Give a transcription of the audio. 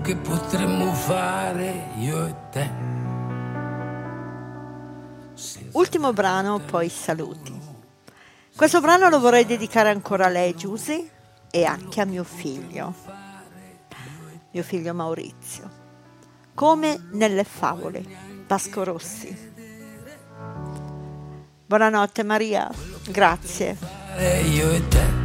che potremmo fare io e te. Ultimo brano, poi saluti. Questo brano lo vorrei dedicare ancora a lei, Giusy, e anche a mio figlio Maurizio. Come nelle favole, Vasco Rossi. Buonanotte Maria, grazie. Io e te.